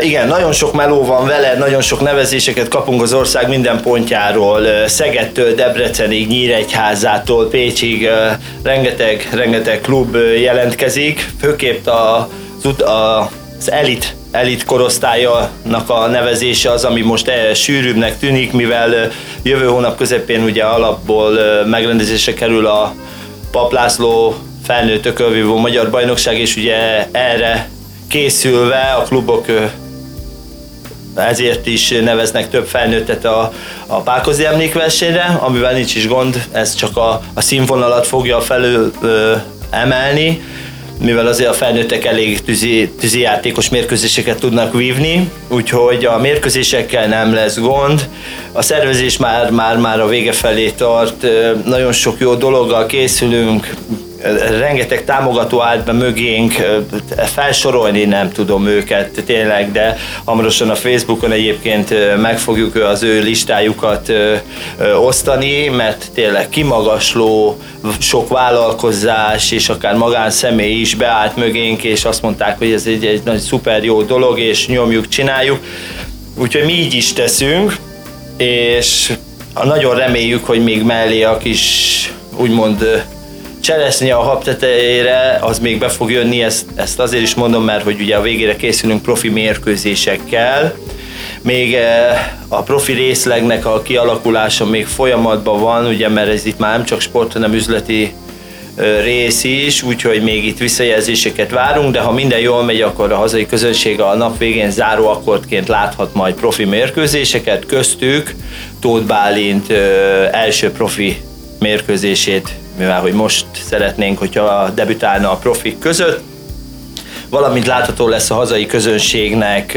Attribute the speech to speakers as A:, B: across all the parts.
A: Igen, nagyon sok meló van vele, nagyon sok nevezéseket kapunk az ország minden pontjáról, Szegedtől, Debrecenig, Nyíregyházától, Pécsig, rengeteg klub jelentkezik, főképp az elit korosztálynak a nevezése az, ami most sűrűbbnek tűnik, mivel jövő hónap közepén ugye alapból megrendezésre kerül a Papp László felnőtt ökölvívó magyar bajnokság, és ugye erre készülve a klubok ezért is neveznek több felnőttet a Pákozdi emlékversenyre, amivel nincs is gond, ez csak a színvonalat fogja felül emelni, mivel azért a felnőttek elég tűzijátékos mérkőzéseket tudnak vívni, úgyhogy a mérkőzésekkel nem lesz gond. A szervezés már a vége felé tart, nagyon sok jó dologgal készülünk, rengeteg támogató állt be mögénk, felsorolni nem tudom őket tényleg, de hamarosan a Facebookon egyébként meg fogjuk az ő listájukat osztani, mert tényleg kimagasló, sok vállalkozás és akár magánszemély is beállt mögénk, és azt mondták, hogy ez egy nagy szuper jó dolog, és nyomjuk, csináljuk. Úgyhogy mi így is teszünk, és nagyon reméljük, hogy még mellé a kis úgymond cseresznye a hab tetejére, az még be fog jönni, ezt azért is mondom, mert hogy ugye a végére készülünk profi mérkőzésekkel. Még a profi részlegnek a kialakulása még folyamatban van, ugye, mert ez itt már nem csak sport, hanem üzleti rész is, úgyhogy még itt visszajelzéseket várunk, de ha minden jól megy, akkor a hazai közönség a nap végén záró akkordként láthat majd profi mérkőzéseket, köztük Tóth Bálint első profi mérkőzését, mivel hogy most szeretnénk, hogyha debütálna a profik között, valamint látható lesz a hazai közönségnek,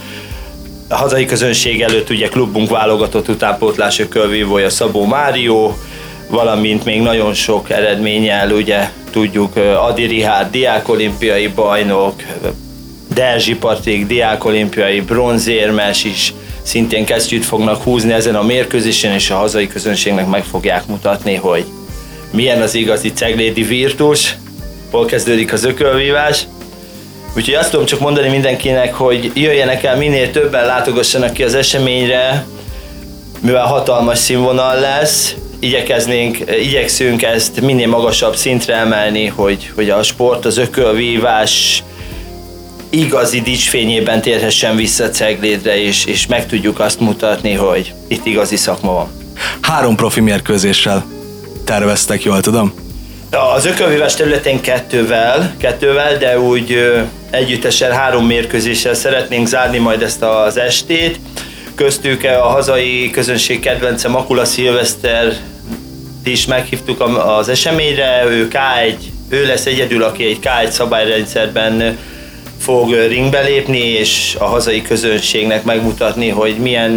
A: a hazai közönség előtt ugye klubunk válogatott utánpótlás ökölvívója Szabó Mário, valamint még nagyon sok eredménnyel, ugye tudjuk, Adi Rihárd diákolimpiai bajnok, Derzsi Patrik diákolimpiai bronzérmes is szintén kesztyűt fognak húzni ezen a mérkőzésen, és a hazai közönségnek meg fogják mutatni, hogy milyen az igazi ceglédi virtus, hol kezdődik az ökölvívás. Úgyhogy azt tudom csak mondani mindenkinek, hogy jöjjenek el minél többen, látogassanak ki az eseményre, mivel hatalmas színvonal lesz, igyekszünk ezt minél magasabb szintre emelni, hogy a sport, az ökölvívás igazi dicsfényében térhessen vissza Ceglédre, és meg tudjuk azt mutatni, hogy itt igazi szakma van.
B: 3 profi mérkőzéssel terveztek, jól tudom?
A: Az ökölvívás területén kettővel, de úgy együttesen 3 mérkőzéssel szeretnénk zárni majd ezt az estét. Köztük a hazai közönség kedvence Makula Szilveszter is meghívtuk az eseményre, ő lesz egyedül, aki egy K1 szabályrendszerben fog ringbe lépni, és a hazai közönségnek megmutatni, hogy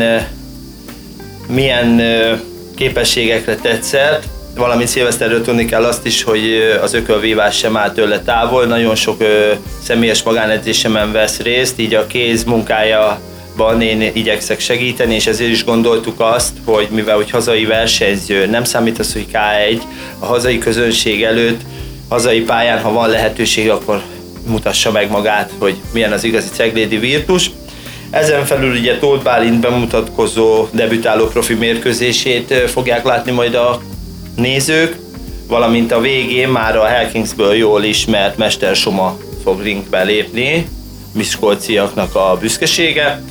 A: milyen képességekre tett szert. Valamint Szilveszterről tudni kell azt is, hogy az ökölvívás sem áll tőle távol, nagyon sok személyes magánedzésemen vesz részt, így a kéz munkájában én igyekszek segíteni, és ezért is gondoltuk azt, hogy mivel hogy hazai versenyző, nem számít az, hogy K1, a hazai közönség előtt, hazai pályán, ha van lehetőség, akkor mutassa meg magát, hogy milyen az igazi ceglédi virtus. Ezen felül ugye Tóth Bálint bemutatkozó, debütáló profi mérkőzését fogják látni majd a nézők, valamint a végén már a Helkingsből jól ismert Mester Soma fog ringbe lépni, miskolciaknak a büszkesége.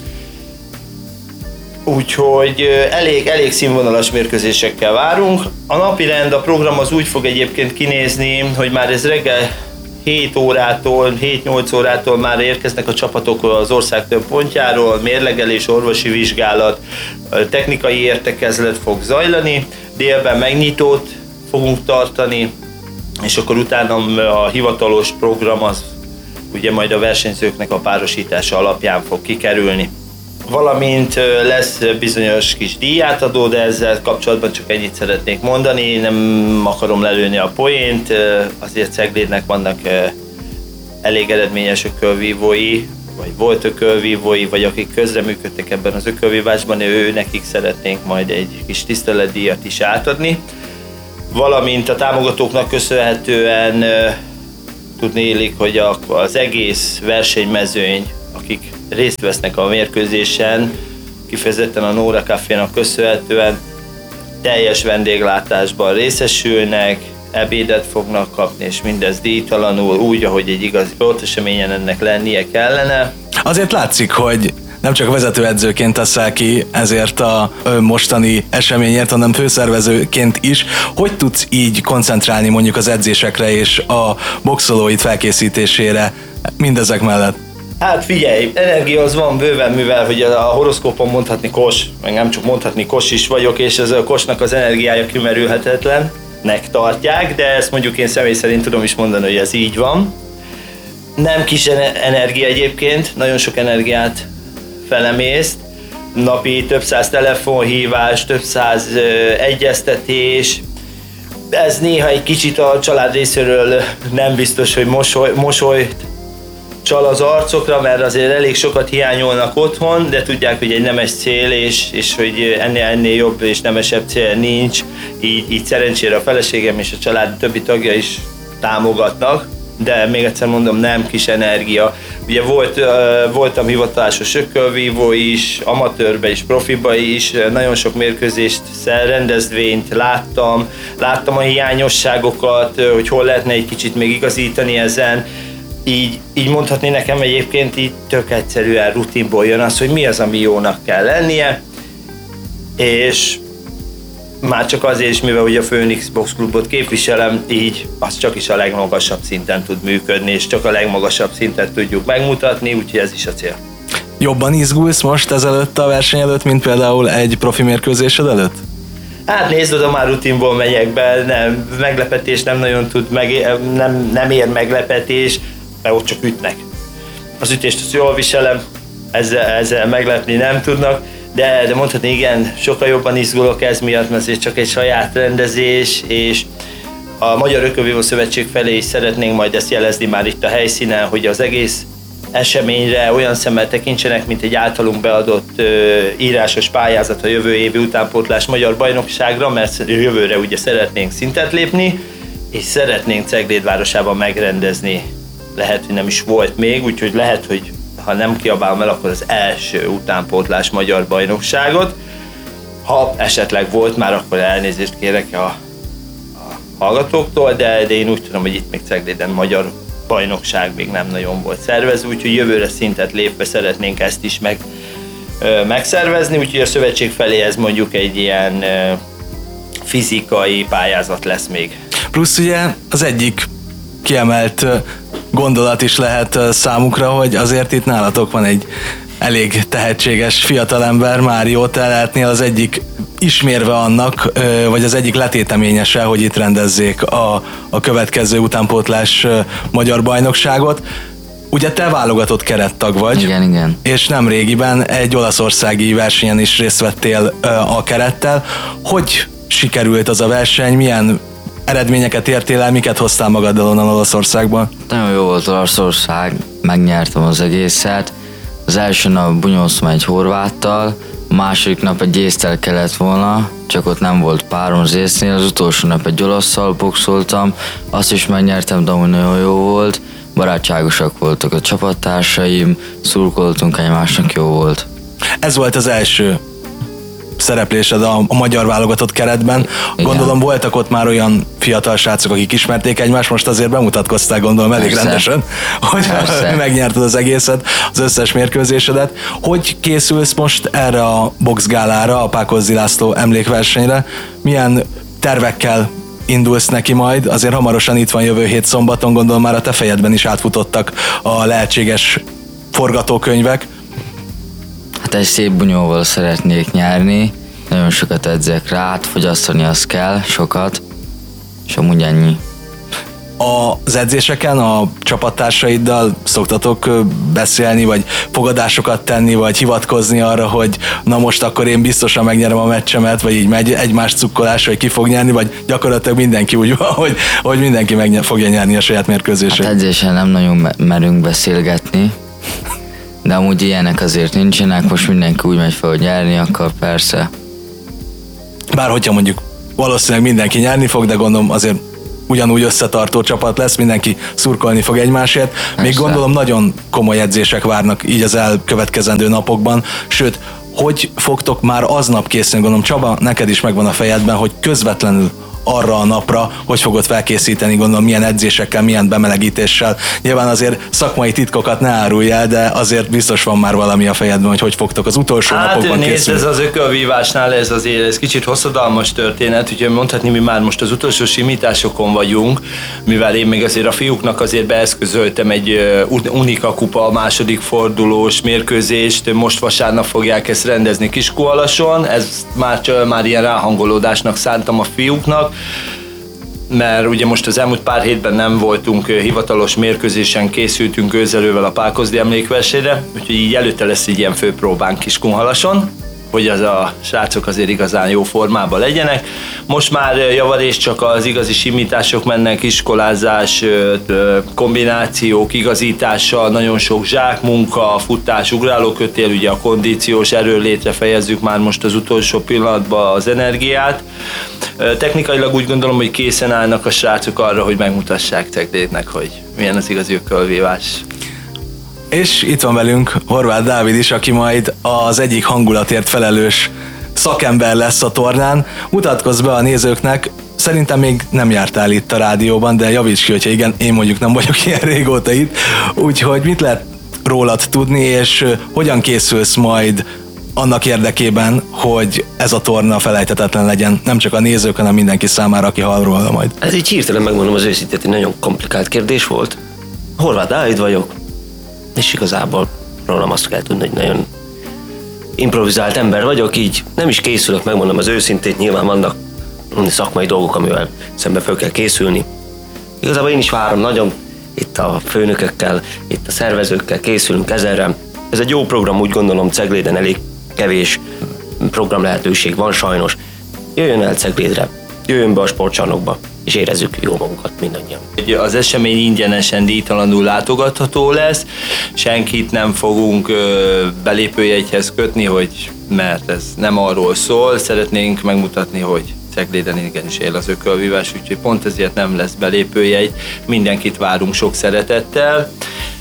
A: Úgyhogy elég színvonalas mérkőzésekkel várunk. A napirend, a program az úgy fog egyébként kinézni, hogy már ez reggel 7-8 órától már érkeznek a csapatok az ország több pontjáról, mérlegelés, orvosi vizsgálat, technikai értekezlet fog zajlani, délben megnyitót fogunk tartani, és akkor utána a hivatalos program az ugye majd a versenyzőknek a párosítása alapján fog kikerülni. Valamint lesz bizonyos kis díjátadó, de ezzel kapcsolatban csak ennyit szeretnék mondani, nem akarom lelőni a poént, azért Ceglédnek vannak elég eredményes ökölvívói, vagy volt ökölvívói, vagy akik közreműködtek ebben az ökölvívásban, nekik szeretnénk majd egy kis tiszteletdíjat is átadni. Valamint a támogatóknak köszönhetően tudni illik, hogy az egész versenymezőny akik részt vesznek a mérkőzésen, kifejezetten a Nóra Cafénak köszönhetően teljes vendéglátásban részesülnek, ebédet fognak kapni, és mindez díjtalanul, úgy, ahogy egy igazi sporteseményen ennek lennie kellene.
B: Azért látszik, hogy nem csak vezetőedzőként teszel ki ezért a mostani eseményért, hanem főszervezőként is. Hogy tudsz így koncentrálni mondjuk az edzésekre és a boxolóid felkészítésére mindezek mellett?
A: Hát figyelj, energia az van bőven, mivel hogy a horoszkópon mondhatni kos, meg nem csak mondhatni kos is vagyok, és ez a kosnak az energiája kimerülhetetlennek tartják, de ezt mondjuk én személy szerint tudom is mondani, hogy ez így van. Nem kis energia egyébként, nagyon sok energiát felemészt, napi több száz telefonhívás, több száz egyeztetés. Ez néha egy kicsit a család részéről nem biztos, hogy mosolyt csal az arcokra, mert azért elég sokat hiányolnak otthon, de tudják, hogy egy nemes cél, és hogy ennél jobb és nemesebb cél nincs. Így szerencsére a feleségem és a család többi tagja is támogatnak, de még egyszer mondom, nem kis energia. Ugye voltam hivatalos ökölvívó is, amatőrbe is, profiba is, nagyon sok mérkőzést, rendezvényt láttam a hiányosságokat, hogy hol lehetne egy kicsit még igazítani ezen. Így mondhatni nekem egyébként így tök egyszerűen rutinból jön az, hogy mi az, ami jónak kell lennie, és már csak azért is, mivel ugye a Phoenix Box Clubot képviselem, így az csak is a legmagasabb szinten tud működni, és csak a legmagasabb szintet tudjuk megmutatni, úgyhogy ez is a cél.
B: Jobban izgulsz most ezelőtt a verseny előtt, mint például egy profi mérkőzésed előtt?
A: Hát nézd, oda már rutinból megyek be, meglepetés nem nagyon tud, nem ér meglepetés, mert ott csak ütnek. Az ütést azt jól viselem, ezzel meglepni nem tudnak, de mondhatni igen, sokkal jobban izgulok ez miatt, mert ez csak egy saját rendezés, és a Magyar Ökölvívó Szövetség felé is szeretnénk majd ezt jelezni már itt a helyszínen, hogy az egész eseményre olyan szemmel tekintsenek, mint egy általunk beadott írásos pályázat a jövő évi utánpótlás magyar bajnokságra, mert jövőre ugye szeretnénk szintet lépni, és szeretnénk Cegléd városában megrendezni. Lehet, hogy nem is volt még, úgyhogy lehet, hogy ha nem kiabálom el, akkor az első utánpótlás magyar bajnokságot. Ha esetleg volt már, akkor elnézést kérek a hallgatóktól, de én úgy tudom, hogy itt még Cegléden magyar bajnokság még nem nagyon volt szervezve, úgyhogy jövőre szintet lépve szeretnénk ezt is megszervezni, úgyhogy a szövetség felé ez mondjuk egy ilyen fizikai pályázat lesz még.
B: Plusz ugye az egyik kiemelt gondolat is lehet számukra, hogy azért itt nálatok van egy elég tehetséges fiatalember, Mário, te lehetnél az egyik ismérve annak, vagy az egyik letéteményese, hogy itt rendezzék a következő utánpótlás magyar bajnokságot. Ugye te válogatott kerettag vagy.
C: Igen.
B: És nem régiben egy olaszországi versenyen is részt vettél a kerettel. Hogy sikerült az a verseny? Milyen eredményeket értél el, miket hoztál magaddal onnan Olaszországban?
C: Nagyon jó volt Olaszország, megnyertem az egészet. Az első nap bunyóztam egy horváttal, a második nap egy észtel kellett volna, csak ott nem volt párom az észnél, az utolsó nap egy olaszszal boxoltam, azt is megnyertem, de amúgy nagyon jó volt. Barátságosak voltak a csapattársaim, szurkoltunk egymásnak, jó volt.
B: Ez volt az első szereplésed a magyar válogatott keretben.
C: Igen.
B: Gondolom voltak ott már olyan fiatal srácok, akik ismerték egymást, most azért bemutatkoztál, gondolom elég
C: Persze.
B: rendesen, hogy megnyerted az egészet, az összes mérkőzésedet. Hogy készülsz most erre a boxgálára, a Pákozzi László emlékversenyre? Milyen tervekkel indulsz neki majd? Azért hamarosan itt van jövő hét szombaton, gondolom már a te fejedben is átfutottak a lehetséges forgatókönyvek.
C: Hát egy szép bunyóval szeretnék nyerni, nagyon sokat edzek rá, fogyasztani azt kell, sokat, és amúgy ennyi.
B: Az edzéseken a csapattársaiddal szoktatok beszélni, vagy fogadásokat tenni, vagy hivatkozni arra, hogy na most akkor én biztosan megnyerem a meccsemet, vagy így megy egymás cukkolás, hogy ki fog nyerni, vagy gyakorlatilag mindenki úgy van, hogy mindenki fogja nyerni a saját mérkőzését.
C: Hát edzésen nem nagyon merünk beszélgetni, de amúgy ilyenek azért nincsenek, most mindenki úgy megy fel, hogy nyerni akar, persze.
B: Bár hogyha mondjuk valószínűleg mindenki nyerni fog, de gondolom azért ugyanúgy összetartó csapat lesz, mindenki szurkolni fog egymásért. Még
C: Persze.
B: gondolom nagyon komoly edzések várnak így az elkövetkezendő napokban, sőt, hogy fogtok már aznap készülni? Gondolom, Csaba, neked is megvan a fejedben, hogy közvetlenül arra a napra, hogy fogod felkészíteni, gondolom, milyen edzésekkel, milyen bemelegítéssel. Nyilván azért szakmai titkokat ne árulj el, de azért biztos van már valami a fejedben, hogy fogtok az utolsó napokban
A: nézd,
B: készülni.
A: ez az ökölvívásnál ez kicsit hosszadalmas történet, úgyhogy mondhatni, mi már most az utolsó simításokon vagyunk, mivel én még azért a fiúknak azért beeszközöltem egy Unika kupa második fordulós mérkőzést, most vasárnap fogják ezt rendezni Kiskunhalason, ez már ilyen ráhangolódásnak szántam a fiúknak, mert ugye most az elmúlt pár hétben nem voltunk hivatalos mérkőzésen, készültünk őzelővel a Pákozdi emlékversenyre, úgyhogy így előtte lesz egy ilyen főpróbánk Kiskunhalason, hogy az a srácok azért igazán jó formában legyenek. Most már javarészt csak az igazi simítások mennek, iskolázás, kombinációk, igazítással, nagyon sok zsákmunka, futás, ugrálókötél, ugye a kondíciós erőlétre fejezzük már most az utolsó pillanatban az energiát. Technikailag úgy gondolom, hogy készen állnak a srácok arra, hogy megmutassák Ceglédnek, hogy milyen az igazi ökölvívás.
B: És itt van velünk Horváth Dávid is, aki majd az egyik hangulatért felelős szakember lesz a tornán. Mutatkozz be a nézőknek, szerintem még nem jártál itt a rádióban, de javíts ki, hogyha igen, én mondjuk nem vagyok ilyen régóta itt. Úgyhogy mit lehet rólad tudni, és hogyan készülsz majd annak érdekében, hogy ez a torna felejthetetlen legyen, nem csak a nézők, hanem mindenki számára, aki hall róla majd.
D: Ez így hirtelen megmondom az őszintét, egy nagyon komplikált kérdés volt. Horváth Dávid vagyok, és igazából rólam azt kell tudni, hogy nagyon improvizált ember vagyok, így nem is készülök, megmondom az őszintét, nyilván vannak szakmai dolgok, amivel szembe fel kell készülni. Igazából én is várom nagyon, itt a főnökökkel, itt a szervezőkkel készülünk ezerre. Ez egy jó program, úgy gondolom, Cegléden elég kevés program lehetőség van sajnos. Jöjjön el Ceglédre, jöjjön be a sportcsarnokba, és érezzük jól magunkat mindannyian.
A: Az esemény ingyenesen, díjtalanul látogatható lesz, senkit nem fogunk belépőjegyhez kötni, mert ez nem arról szól, szeretnénk megmutatni, hogy Cegléden igenis él az ökölvívás, úgyhogy pont ezért nem lesz belépőjegy, mindenkit várunk sok szeretettel.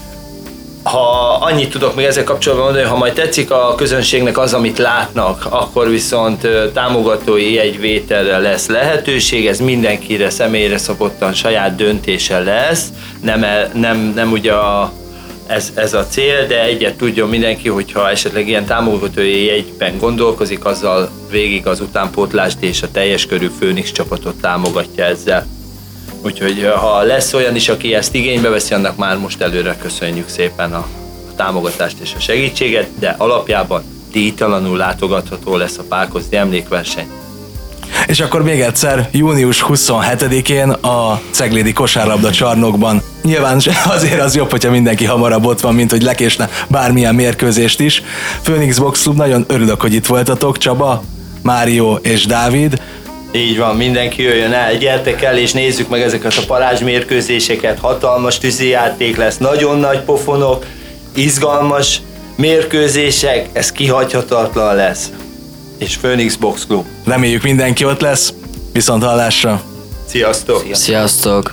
A: Ha annyit tudok még ezzel kapcsolatban mondani, ha majd tetszik a közönségnek az, amit látnak, akkor viszont támogatói jegyvételre lesz lehetőség, ez mindenkire személyre szabottan saját döntése lesz, nem ugye ez a cél, de egyet tudjon mindenki, hogyha esetleg ilyen támogatói jegyben gondolkozik, azzal végig az utánpótlást és a teljes körű Főnix csapatot támogatja ezzel. Úgyhogy ha lesz olyan is, aki ezt igénybe veszi, annak már most előre köszönjük szépen a támogatást és a segítséget, de alapjában díjtalanul látogatható lesz a Pákozdi emlékverseny.
B: És akkor még egyszer, június 27-én a Ceglédi kosárlabda csarnokban. Nyilván azért az jobb, hogyha mindenki hamarabb ott van, mint hogy lekésne bármilyen mérkőzést is. Főnix Box Club, nagyon örülök, hogy itt voltatok, Csaba, Mário és Dávid.
A: Így van, mindenki jöjjön el, gyertek el és nézzük meg ezeket a parázsmérkőzéseket, hatalmas tűzijáték lesz, nagyon nagy pofonok, izgalmas mérkőzések, ez kihagyhatatlan lesz. És Főnix Box Club.
B: Reméljük mindenki ott lesz, viszont hallásra!
A: Sziasztok!
C: Sziasztok!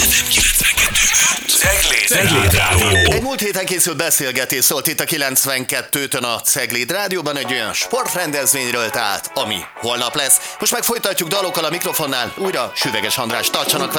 E: Cegléd Rádió.
F: Egy múlt héten készült beszélgetés szólt itt a 92-tön a Cegléd Rádióban egy olyan sportrendezvényről, tehát ami holnap lesz. Most meg folytatjuk dalokkal a mikrofonnál, újra Süveges András, tartsanak